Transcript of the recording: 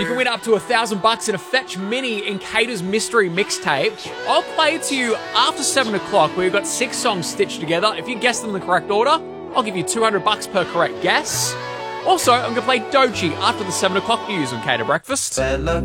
You can win up to $1,000 in a Fetch Mini in Cater's Mystery Mixtape. I'll play it to you after 7 o'clock, where you've got 6 songs stitched together. If you guess them in the correct order, I'll give you $200 per correct guess. Also, I'm going to play Doechii after the 7 o'clock news on Cater Breakfast.